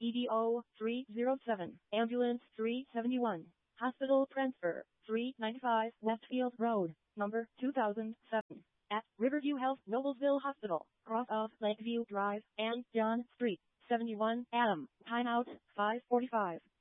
EDO 307, Ambulance 371, Hospital Transfer 395 Westfield Road, number 2007, at Riverview Health Noblesville Hospital, cross of Lakeview Drive and John Street, 71 Adam, timeout 5:45.